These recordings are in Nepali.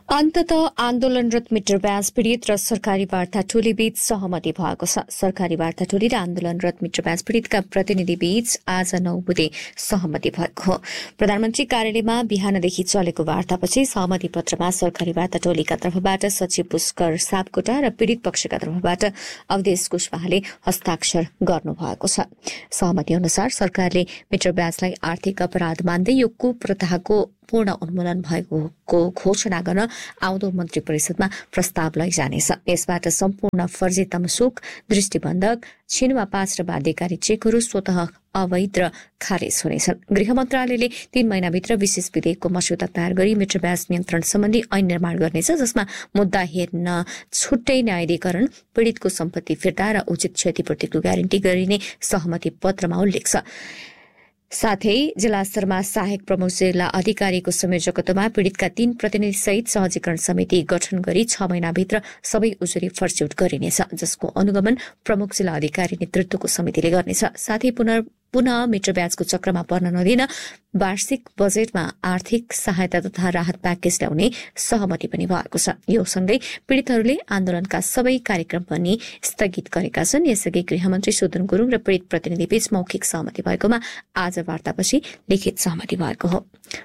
अन्ततः आन्दोलनरत मिटर ब्याज पीड़ित र सरकारी वार्ता टोली बीच सहमति भएको छ। सरकारी वार्ता टोली र आन्दोलनरत मिटर ब्याज पीड़ितका प्रतिनिधि बीच आज 9 बुधे सहमति भएको हो। प्रधानमन्त्री कार्यालयमा बिहानदेखि चलेको वार्तापछि सहमति पत्रमा सरकारी वार्ता टोलीका तर्फबाट सचिव पुष्कर सापकोटा र पीड़ित पक्षका तर्फबाट अवधेश कुशवाहाले हस्ताक्षर गर्नुभएको छ। सहमति अनुसार सरकारले मिटर ब्याजलाई आर्थिक अपराध मान्दै यो कुप्रथाको पूर्ण उन्मूलन भएको घोषणा गर्न आउँदो मन्त्री परिषदमा प्रस्ताव लैजानेछ। यसबाट सम्पूर्ण फर्जी तमसुक, दृष्टिबन्धक, छिनमा पास र बाध्यकारी चेकहरू स्वतः अवैध र खारेज हुनेछन्। गृह मन्त्रालयले 3 महिनाभित्र विशेष विधेयकको मस्यौदा तयार गरी मिटर ब्याज नियन्त्रण सम्बन्धी ऐन निर्माण गर्नेछ, जसमा मुद्दा हेर्न छुट्टै न्यायाधिकरण, पीड़ितको सम्पत्ति फिर्ता र उचित क्षतिपूर्तिको ग्यारेन्टी गरिने सहमति पत्रमा उल्लेख छ। साथै जिल्ला स्तरमा सहायक प्रमुख जिल्ला अधिकारीको संयोजकत्वमा पीड़ितका 3 प्रतिनिधि सहित सहजीकरण समिति गठन गरी 6 महिनाभित्र सबै उजुरी फर्स्यौट गरिनेछ, जसको अनुगमन प्रमुख जिल्ला अधिकारी नेतृत्वको समितिले गर्नेछ। साथै पुनः मिटर ब्याजको चक्रमा पर्न नदिन वार्षिक बजेटमा आर्थिक सहायता तथा राहत प्याकेज ल्याउने सहमति पनि भएको छ। यो सँगै पीड़ितहरूले आन्दोलनका सबै कार्यक्रम पनि स्थगित गरेका छन्। यसअघि गृहमन्त्री सुदन गुरुङ र पीड़ित प्रतिनिधिबीच मौखिक सहमति भएकोमा आज वार्तापछि लिखित सहमति भएको हो।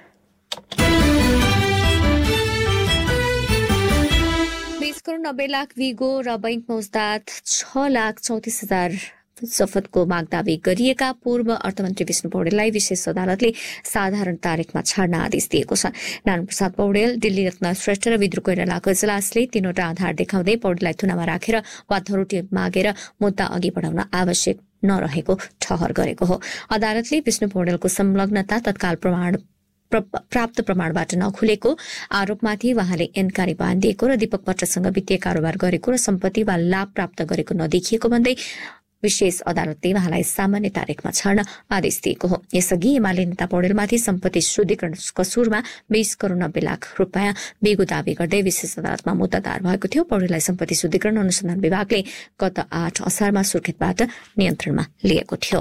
20 करोड 90 लाख विगो र बैंक मौजदात 6,34,000 जफतको माग दावी गरिएका पूर्व अर्थमन्त्री विष्णु पौडेललाई विशेष अदालतले साधारण तारिखमा छाड्न आदेश दिएको छ। नारायणप्रसाद पौडेल, दिल्ली रत्न श्रेष्ठ र विद्रोह कोइरालाको इजलासले 3वटा आधार देखाउँदै पौडेललाई थुनामा राखेर वा धरोटी मागेर मुद्दा अघि बढाउन आवश्यक नरहेको ठहर गरेको हो। अदालतले विष्णु पौडेलको संलग्नता तत्काल प्राप्त प्रमाणबाट नखुलेको आरोपमाथि वहाँले इन्कारी बयान दिएको र दीपक भट्टसँग वित्तीय कारोबार गरेको र सम्पत्ति वा लाभ प्राप्त गरेको नदेखिएको भन्दै विशेष अदालतले वहाँलाई सामान्य तारिखमा छाड्न आदेश दिएको हो। यसअघि एमाले नेता पौडेलमाथि सम्पत्ति शुद्धिकरण कसुरमा 20 करोड 90 लाख रुपियाँ बेगो दावी गर्दै विशेष अदालतमा मुद्दा दायर भएको थियो। पौडेललाई सम्पत्ति शुद्धिकरण अनुसन्धान विभागले गत 8 असारमा सुर्खेतबाट नियन्त्रणमा लिएको थियो।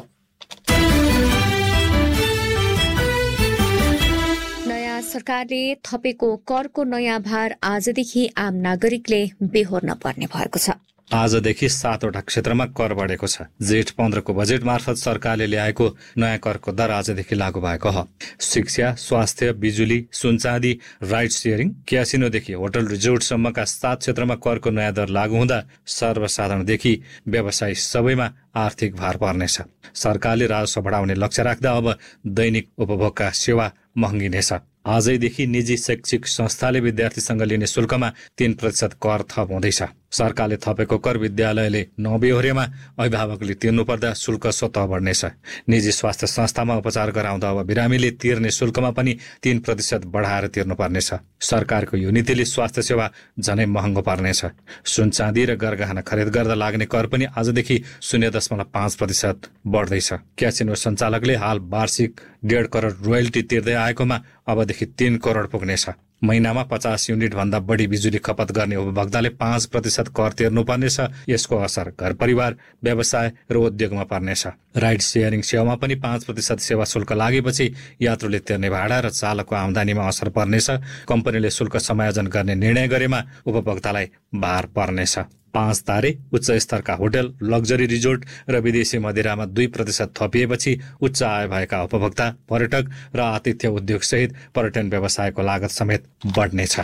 नयाँ सरकारले थपेको करको नयाँ भार आजदेखि आम नागरिकले बेहोर्न पर्ने भएको छ। आजदेखि 7वटा क्षेत्रमा कर बढेको छ। जेठ 15 को बजेट मार्फत सरकारले ल्याएको नयाँ करको दर आजदेखि लागू भएको हो। शिक्षा, स्वास्थ्य, बिजुली, सुनचाँदी, राइड सेयरिङ, क्यासिनोदेखि होटल रिजोर्टसम्मका 7 क्षेत्रमा करको नयाँ दर लागू हुँदा सर्वसाधारणदेखि व्यवसायी सबैमा आर्थिक भार पर्नेछ। सरकारले राजस्व बढाउने लक्ष्य राख्दा अब दैनिक उपभोगका सेवा महँगिनेछ। आजैदेखि निजी शैक्षिक संस्थाले विद्यार्थीसँग लिने शुल्कमा 3% कर थप हुँदैछ। सरकारले थपेको कर विद्यालयले नबेहोरेमा अभिभावकले तिर्नुपर्दा शुल्क स्वतः बढ्नेछ। निजी स्वास्थ्य संस्थामा उपचार गराउँदा अब बिरामीले तिर्ने शुल्कमा पनि 3% बढाएर तिर्नुपर्नेछ। सरकारको यो नीतिले स्वास्थ्य सेवा झनै महँगो पर्नेछ। सुनचाँदी र गरगहना खरिद गर्दा लाग्ने कर पनि आजदेखि 0.5% बढ्दैछ। क्यासिनो सञ्चालकले हाल वार्षिक 1.5 करोड रोयल्टी तिर्दै आएकोमा अबदेखि 3 करोड पुग्नेछ। महिनामा 50 युनिट भन्दा बढी बिजुली खपत गर्ने उपभोक्ताले 5% कर तिर्नुपर्नेछ। यसको असर घर परिवार, व्यवसाय र उद्योगमा पर्नेछ। राइड सेयरिङ सेवामा पनि 5% सेवा शुल्क लागेपछि यात्रुले तिर्ने भाडा र चालकको आमदानीमा असर पर्नेछ। कम्पनीले शुल्क समायोजन गर्ने निर्णय गरेमा उपभोक्तालाई भार पर्नेछ। 5 तारे, उच्च स्तरका होटल, लग्जरी रिजोर्ट र विदेशी मदिरामा 2% थपिएपछि उच्च आय भएका उपभोक्ता, पर्यटक र आतिथ्य उद्योग सहित पर्यटन व्यवसायको लागत समेत बढ्नेछ।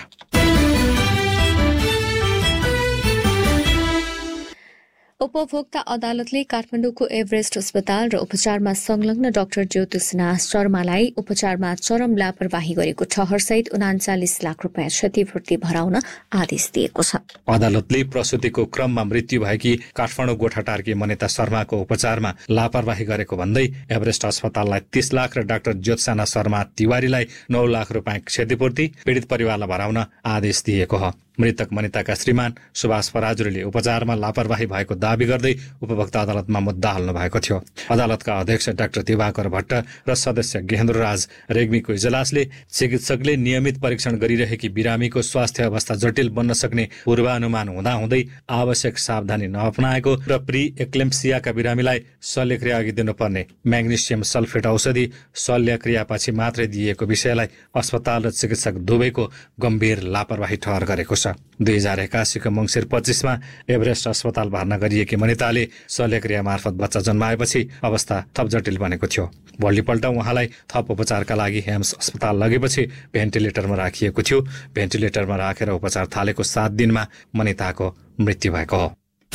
उपभोक्ता अदालतले काठमाडौँको एभरेस्ट अस्पताल र उपचारमा संलग्न डाक्टर ज्योतिषना शर्मालाई उपचारमा चरम लापरवाही गरेको ठहरसहित 39 लाख रुपियाँ क्षतिपूर्ति भराउन आदेश दिएको छ। अदालतले प्रसुतिको क्रममा मृत्यु भएकी काठमाडौँ गोठाटारकी मनिता शर्माको उपचारमा लापरवाही गरेको भन्दै एभरेस्ट अस्पताललाई 30 लाख र डाक्टर ज्योतिषना शर्मा तिवारीलाई 9 लाख रुपियाँ क्षतिपूर्ति पीडित परिवारलाई भराउन आदेश दिएको हो। मृतक मनिताका श्रीमान सुभाष पराजुलीले उपचारमा लापरवाही भएको दावी गर्दै उपभोक्ता अदालतमा मुद्दा हाल्नु भएको थियो। अदालतका अध्यक्ष डाक्टर दिवाकर भट्ट र सदस्य गेहेन्द्रराज रेग्मीको इजलासले चिकित्सकले नियमित परीक्षण गरिरहेकी बिरामीको स्वास्थ्य अवस्था जटिल बन्न सक्ने पूर्वानुमान हुँदाहुँदै आवश्यक सावधानी नअपनाएको र प्री एक्लेम्सियाका बिरामीलाई शल्यक्रिया अघि दिनुपर्ने म्याग्नेसियम सल्फेट औषधि शल्यक्रियापछि मात्रै दिइएको विषयलाई अस्पताल र चिकित्सक दुवैको गम्भीर लापरवाही ठहर गरेको छ। 2081 को मंसिर 25 मा एभरेस्ट अस्पताल भर्ना गरिएकी मनिताले शल्यक्रिया मार्फत बच्चा जन्माएपछि अवस्था थप जटिल बनेको थियो। भोलिपल्ट उहाँलाई थप उपचारका लागि हेम्स अस्पताल लगेपछि भेन्टिलेटरमा राखिएको थियो। भेन्टिलेटरमा राखेर उपचार थालेको 7 दिनमा मनिताको मृत्यु भएको हो।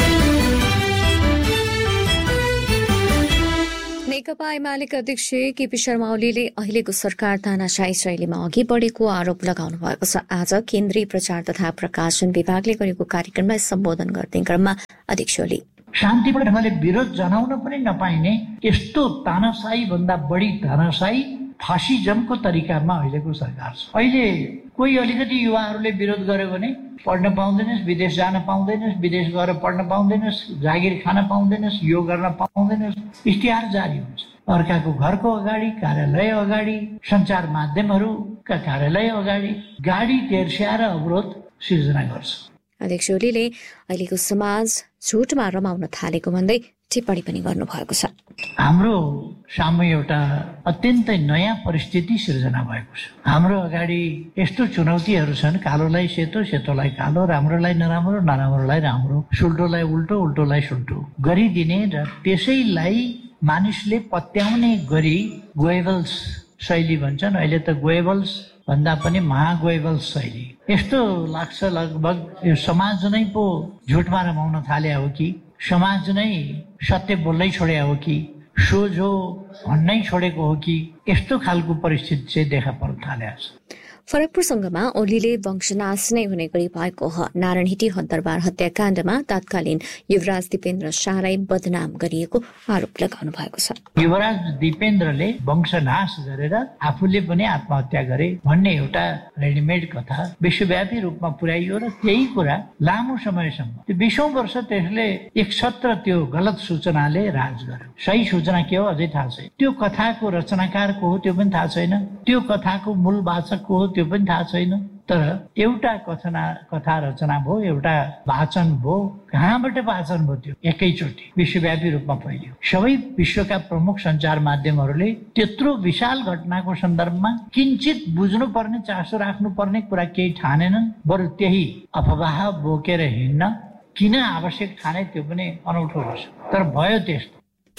नेकपा एमालेका अध्यक्ष केपी शर्मा ओलीले अहिलेको सरकार तानाशाही शैलीमा अघि बढेको आरोप लगाउनु भएको छ। आज केन्द्रीय प्रचार तथा प्रकाशन विभागले गरेको कार्यक्रमलाई सम्बोधन गर्ने क्रममा अध्यक्ष ओली शान्तिपूर्ण ढंगले विरोध जनाउन पनि नपाइने यस्तो तानाशाही भन्दा बढी तानाशाही फासिजमको तरिकामा अहिलेको सरकार छ। अहिले कोही अलिकति युवाहरूले विरोध गर्यो भने पढ्न पाउँदैनस्, विदेश जान पाउँदैनस्, विदेश गएर पढ्न पाउँदैनस्, जागिर खान पाउँदैनस्, यो गर्न पाउँदैनस्, इश्तिहार जारी हुन्छ। अर्काको घरको अगाडि, कार्यालय अगाडि, सञ्चार माध्यमहरूका कार्यालय अगाडि गाडी तेर्स्याएर अवरोध सिर्जना गर्छ। अध्यक्ष ओलीले अहिलेको समाज झुटमा रमाउन थालेको भन्दै टिप्पणी पनि गर्नुभएको छ। हाम्रो सामु एउटा अत्यन्तै नयाँ परिस्थिति सिर्जना भएको छ। हाम्रो अगाडि यस्तो चुनौतीहरू छन्, कालोलाई सेतो, सेतोलाई कालो, राम्रोलाई नराम्रो, नराम्रोलाई राम्रो, सुल्टोलाई उल्टो, उल्टोलाई सुल्टो गरिदिने र त्यसैलाई मानिसले पत्याउने गरी गोएबल्स शैली भन्छन्। अहिले त गोएबल्स भन्दा पनि महागोएबल्स शैली। यस्तो लाग्छ लगभग यो समाज नै पो झुटमा रमाउन थाले हो कि समाज नै सत्य बोल्नै छोडे हो कि सोझो भन्नै छोडेको हो कि यस्तो खालको परिस्थिति चाहिँ देखा पर्न थालेको छ। फरक प्रसंगमा ओलीले वंशनाश नै हुने गरी भएको नारायणहिटी हदरबार हत्याकाण्डमा तत्कालीन युवराज दिपेन्द्र शाहलाई बदनाम गरिएको आरोप लगाउनु भएको छ। युवराज दिपेन्द्रले वंशनाश गरेर आफूले पनि आत्महत्या गरे भन्ने एउटा रेडिमेड कथा विश्वव्यापी रूपमा पुर्याइयो र त्यही कुरा लामो समयसम्म त्यो 20औं वर्ष त्यसले एक सत्र त्यो गलत सूचनाले राज गर्यो। सही सूचना के हो अझै थाहा छैन। त्यो कथाको रचनाकार को हो त्यो पनि थाहा छैन। त्यो कथाको मूल वाचक को हो त्यो पनि थाहा छैन। तर एउटा कथा रचना भयो, एउटा वाचन भयो। कहाँबाट वाचन भयो? त्यो एकैचोटि विश्वव्यापी रूपमा फैलियो। सबै विश्वका प्रमुख सञ्चार माध्यमहरूले त्यत्रो विशाल घटनाको सन्दर्भमा किञ्चित बुझ्नुपर्ने, चासो राख्नुपर्ने कुरा केही ठानेनन्। बरु त्यही अफवाह बोकेर हिँड्न किन आवश्यक ठाने त्यो पनि अनौठो रहेछ। तर भयो त्यस्तो।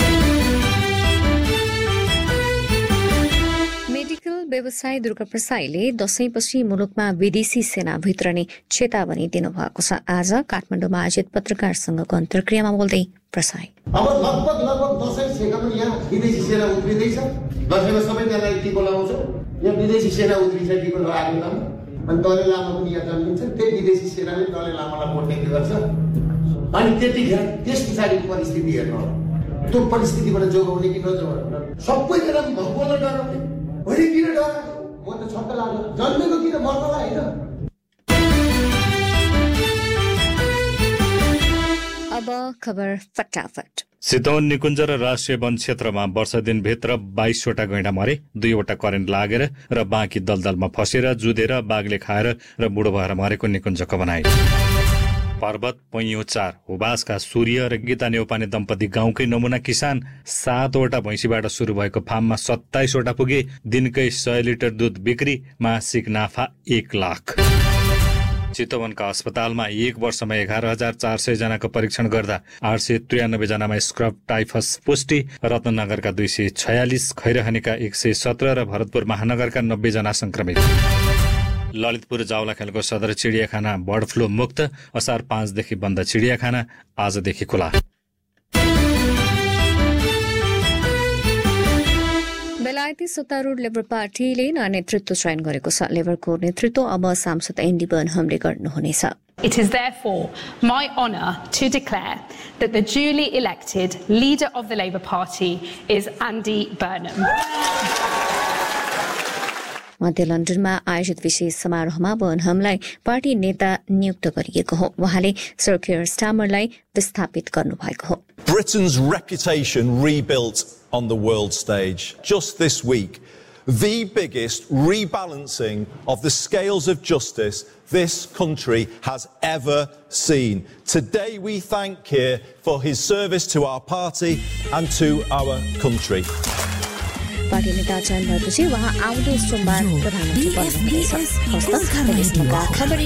मेडिकल व्यवसायी दुर्गा प्रसाईले दशैंपछि मुलुकमा विदेशी सेना भित्रने चेतावनी दिनुभएको छ। आज काठमाडौँमा आयोजित पत्रकार संघको अन्तर्क्रियामा बोल्दै प्रसाई अब लगभग दशैं छेकमा यहाँ विदेशी सेना उत्रिँदैछ। दशैंमा सबैजनालाई टिको लगाउँछ। यहाँ विदेशी सेना उत्रिन्छ टिको लगाएको नाम अनि दलै लामा पनि यहाँ जन्मिन्छ। त्यही विदेशी सेनाले दलै लामालाई भोट दिने गर्छ। अनि त्यतिखेर त्यस पछाडिको परिस्थिति हेर्नु, त्यो परिस्थितिबाट जोगाउने कि नजोगाउने सबैजना भगवानलाई डराउने होइन। किन डराएको? म त छक्क लाग्यो। जन्मेको किन मर्नलाई होइन। अब खबर फटाफट। चितवन निकुञ्ज र राष्ट्रिय वन क्षेत्रमा वर्ष दिनभित्र 22वटा गैंडा मरे, 2वटा करेन्ट लागेर र बाँकी दलदलमा फसेर जुधेर बाघले खाएर र बुढो भएर मरेको निकुञ्जको भनाइ। पर्वत पैँयो 4 हुबासका सूर्य र गीता नेउपाने दम्पति गाउँकै नमुना किसान 7वटा भैँसीबाट सुरु भएको फार्ममा 27वटा पुगे। दिनकै 100 लिटर दुध बिक्री, मासिक नाफा 1 लाख। चितवनका अस्पतालमा 1 वर्षमा 11,400 जनाको परीक्षण गर्दा 893 जनामा स्क्रब टाइफस पुष्टि। रत्नगरका 246, खैरहनीका 117 र भरतपुर महानगरका 90 जना संक्रमित। ललितपुर जावलाखेलको सदर चिडियाखाना बर्ड फ्लू मुक्त। असार 5 देखि बन्द चिडियाखाना आजदेखि खुला। बेलायती सत्तारूढ लेबर पार्टीले नयाँ नेतृत्व चयन गरेको छ। लेबरको नेतृत्व अब सांसद एन्डी बर्नहमले गर्नुहुनेछ। It is therefore my honour to declare that the duly elected leader of the Labour Party is Andy Burnham. मध्य लन्डनमा आयोजित विशेष समारोहमा बर्नहमलाई पार्टी नेता नियुक्त गरिएको हो। उहाँले सर कियर स्टामरलाई विस्थापित गर्नुभएको हो। Britain's reputation rebuilt on the world stage. Just this week, the biggest rebalancing of the scales of justice this country has ever seen. Today we thank Keir for his service to our party and to our country. Party नेता चयन भएपछि उहाँ आउँदो सोमबार प्रधानमन्त्री बन्नुहुनेछ।